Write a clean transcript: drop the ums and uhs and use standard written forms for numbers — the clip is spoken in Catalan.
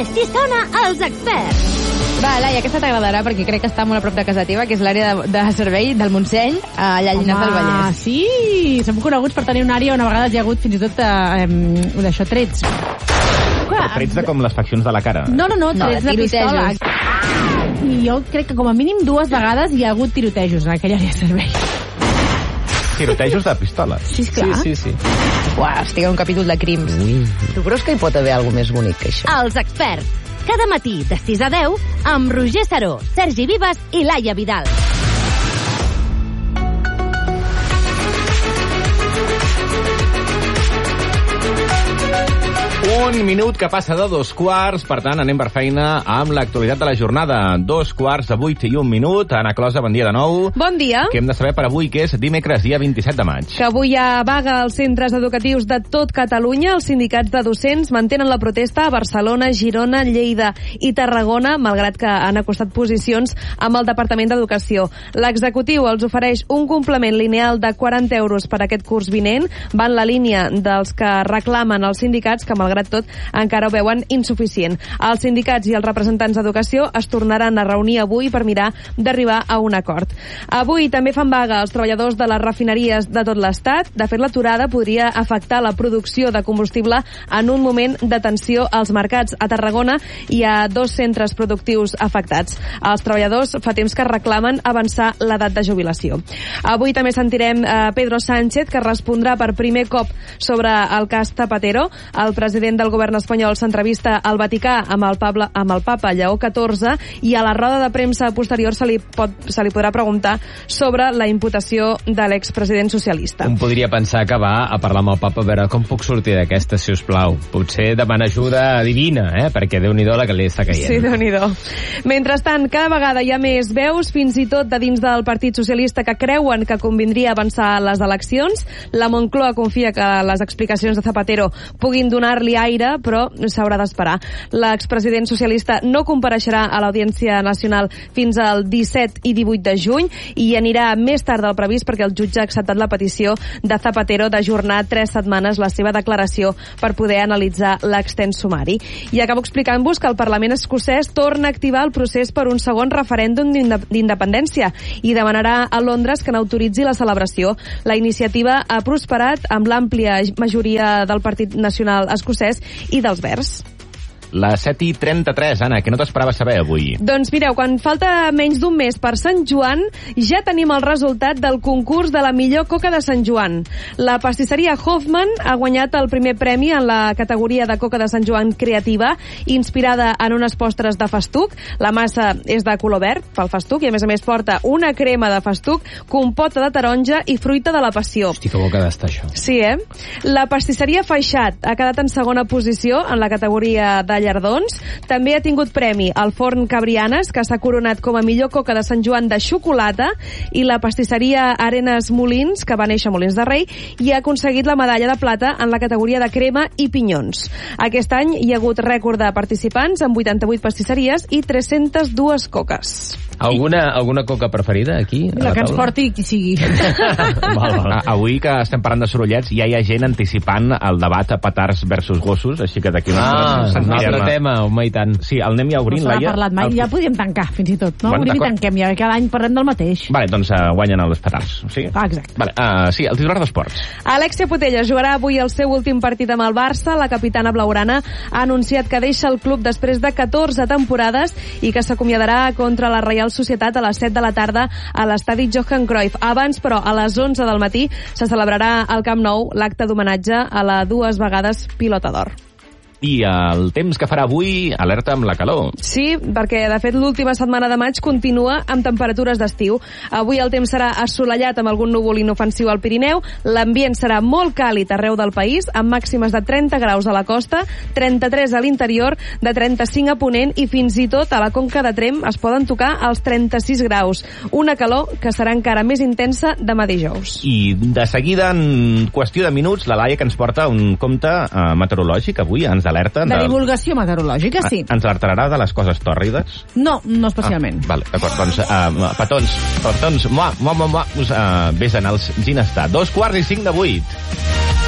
Així sona Els Experts. Va, Laia, aquesta t'agradarà perquè crec que està molt a prop de casa teva, que és l'àrea de servei del Montseny, allà al Llinars del Vallès. Sí, som coneguts per tenir una àrea on a vegades hi ha hagut fins i tot d'això, trets. Trets de com les faccions de la cara. No, trets de pistola. I jo crec que com a mínim 2 vegades hi ha hagut tirotejos en aquella àrea de servei. Tirotejos de pistola. Sí, esclar. Sí. Uau, estic en un capítol de crims. Tu creus que hi pot haver alguna més bonic que això? Els Experts. Cada matí de 6 a 10 amb Roger Saró, Sergi Vives i Laia Vidal. Un minut que passa de 2:15, per tant, anem per feina amb l'actualitat de la jornada. 2:45 i 1 minut. Anna Closa, bon dia de nou. Bon dia. Què hem de saber per avui, que és dimecres, dia 27 de maig? Que avui hi ha vaga als centres educatius de tot Catalunya. Els sindicats de docents mantenen la protesta a Barcelona, Girona, Lleida i Tarragona, malgrat que han acostat posicions amb el Departament d'Educació. L'executiu els ofereix un complement lineal de 40 euros per aquest curs vinent. Va en la línia dels que reclamen els sindicats, que malgrat tot encara ho veuen insuficient. Els sindicats i els representants d'educació es tornaran a reunir avui per mirar d'arribar a un acord. Avui també fan vaga els treballadors de les refineries de tot l'Estat. De fet, l'aturada podria afectar la producció de combustible en un moment de tensió als mercats. A Tarragona hi ha 2 centres productius afectats. Els treballadors fa temps que reclamen avançar l'edat de jubilació. Avui també sentirem Pedro Sánchez, que respondrà per primer cop sobre el cas Zapatero. El president del govern espanyol s'entrevista al Vaticà amb el papa Lleó XIV i a la roda de premsa posterior se li podrà preguntar sobre la imputació de l'expresident socialista. Un podria pensar que va a parlar amb el papa a veure com puc sortir d'aquesta, si us plau. Potser demana ajuda divina, perquè Déu-n'hi-do la que li està caient. Sí, Déu-n'hi-do. Mentrestant, cada vegada hi ha més veus, fins i tot de dins del Partit Socialista, que creuen que convindria avançar les eleccions. La Moncloa confia que les explicacions de Zapatero puguin donar-li aire, però s'haurà d'esperar. L'expresident socialista no compareixerà a l'Audiència Nacional fins al 17 i 18 de juny i anirà més tard del previst perquè el jutge ha acceptat la petició de Zapatero d'ajornar 3 setmanes la seva declaració per poder analitzar l'extens sumari. I acabo explicant-vos que el Parlament escocès torna a activar el procés per un segon referèndum d'independència i demanarà a Londres que n'autoritzi la celebració. La iniciativa ha prosperat amb l'àmplia majoria del Partit Nacional escocès i dels Verds. Les 7:33, Anna, que no t'esperava saber avui. Doncs mireu, quan falta menys d'un mes per Sant Joan, ja tenim el resultat del concurs de la millor coca de Sant Joan. La pastisseria Hoffman ha guanyat el primer premi en la categoria de coca de Sant Joan creativa, inspirada en unes postres de festuc. La massa és de color verd, pel festuc, i a més porta una crema de festuc, compota de taronja i fruita de la passió. Hosti, que bo que ha d'estar això. Sí, La pastisseria Faixat ha quedat en segona posició en la categoria de llardons. També ha tingut premi el forn Cabrianes, que s'ha coronat com a millor coca de Sant Joan de xocolata, i la pastisseria Arenes Molins, que va néixer a Molins de Rei, i ha aconseguit la medalla de plata en la categoria de crema i pinyons. Aquest any hi ha hagut rècord de participants amb 88 pastisseries i 302 coques. Alguna coca preferida aquí? La que ens porti qui sigui. Val. Avui que estem parlant de sorollets, ja hi ha gent anticipant el debat a petards versus gossos, així que d'aquí un altre tema, home, i tant. Sí, el anem ja obrint, Laia. No se n'ha parlat mai, ja podíem tancar, fins i tot. No? Bueno, obrim i tanquem, ja cada any parlem del mateix. Vale, doncs guanyen els petards. Sí? Exacte. Vale, sí, el titular d'esports. Alexia Putellas jugarà avui el seu últim partit amb el Barça. La capitana blaugrana ha anunciat que deixa el club després de 14 temporades i que s'acomiadarà contra la Reial Societat a les 7 de la tarda a l'estadi Johan Cruyff. Abans, però, a les 11 del matí se celebrarà al Camp Nou l'acte d'homenatge a la 2 vegades pilota d'or. I el temps que farà avui, alerta amb la calor. Sí, perquè de fet l'última setmana de maig continua amb temperatures d'estiu. Avui el temps serà assolellat amb algun núvol inofensiu al Pirineu, l'ambient serà molt càlid arreu del país, amb màximes de 30 graus a la costa, 33 a l'interior, de 35 a Ponent i fins i tot a la Conca de Tremp es poden tocar els 36 graus. Una calor que serà encara més intensa demà dijous. I de seguida, en qüestió de minuts, la Laia que ens porta un compte meteorològic avui, ens alerta de divulgació meteorològica, sí. Ens alertarà de les coses tòrrides? No especialment. Vale, d'acord, doncs petons, vés en els Ginestar. 2:45 de 8.